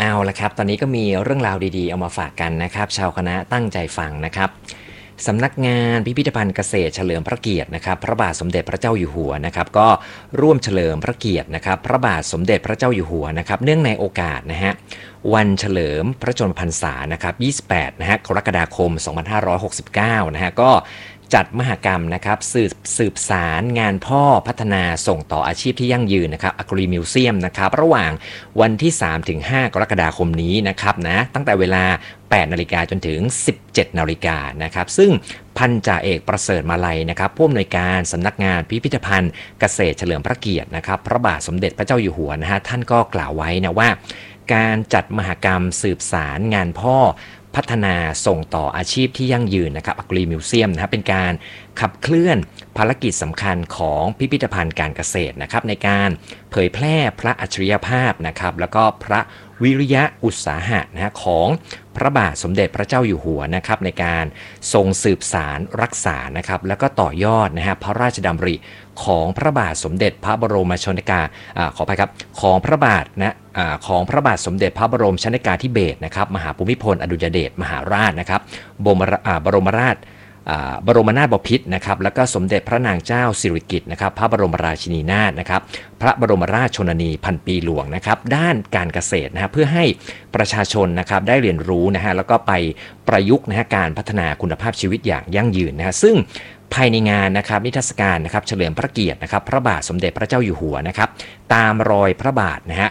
เอาละครับตอนนี้ก็มีเรื่องราวดีๆเอามาฝากกันนะครับชาวคณะตั้งใจฟังนะครับสำนักงานพิพิธภัณฑ์เกษตรเฉลิมพระเกียรตินะครับพระบาทสมเด็จพระเจ้าอยู่หัวนะครับก็ร่วมเฉลิมพระเกียรตินะครับพระบาทสมเด็จพระเจ้าอยู่หัวนะครับเนื่องในโอกาสนะฮะวันเฉลิมพระชนมพรรษานะครับ28นะฮะกรกฎาคม2569นะฮะก็จัดมหกรรมนะครับสืบสารงานพ่อพัฒนาส่งต่ออาชีพที่ยั่งยืนนะครับAgri Museumนะครับระหว่างวันที่ 3-5 กรกฎาคมนี้นะครับนะตั้งแต่เวลา 8 นาฬิกาจนถึง 17 นาฬิกานะครับซึ่งพันจ่าเอกประเสริฐมาลัยนะครับผู้อำนวยการสำนักงานพิพิธภัณฑ์เกษตรเฉลิมพระเกียรตินะครับพระบาทสมเด็จพระเจ้าอยู่หัวนะฮะท่านก็กล่าวไว้นะว่าการจัดมหกรรมสืบสารงานพ่อพัฒนาส่งต่ออาชีพที่ยั่งยืนนะครับAgri Museumนะครับเป็นการขับเคลื่อนภารกิจสำคัญของพิพิธภัณฑ์การเกษตรนะครับในการเผยแพร่พระอัจฉริยภาพนะครับแล้วก็พระวิริยะอุตสาหะนะของพระบาทสมเด็จพระเจ้าอยู่หัวนะครับในการทรงสืบสารรักษานะครับแล้วก็ต่อยอดนะฮะพระราชดำริของพระบาทสมเด็จพระบรมชนกาขออภัยครับของพระบาทนะของพระบาทสมเด็จพระบรมชนกาธิเบศรนะครับมหาภูมิพลอดุลยเดชมหาราชนะครับบรมนาถบพิตรนะครับแล้วก็สมเด็จพระนางเจ้าสิริกิติ์นะครับพระบรมราชินีนาถนะครับพระบรมราชชนนีพันปีหลวงนะครับด้านการเกษตรนะฮะเพื่อให้ประชาชนนะครับได้เรียนรู้นะฮะแล้วก็ไปประยุกต์นะฮะการพัฒนาคุณภาพชีวิตอย่างยั่งยืนนะฮะซึ่งภายในงานนะครับนิทรรศการนะครับเฉลิมพระเกียรตินะครับพระบาทสมเด็จพระเจ้าอยู่หัวนะครับตามรอยพระบาทนะฮะ